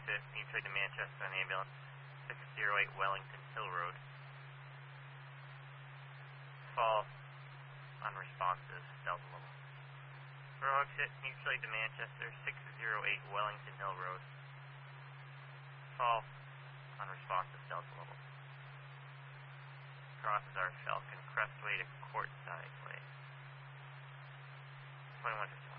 exit, mutually to Manchester on ambulance, 608 Wellington Hill Road. Fall unresponsive, Delta level. Throw exit, mutually to Manchester, 608 Wellington Hill Road. Fall unresponsive, Delta level. Crosses our Falcon Crestway to Courtside Way. 21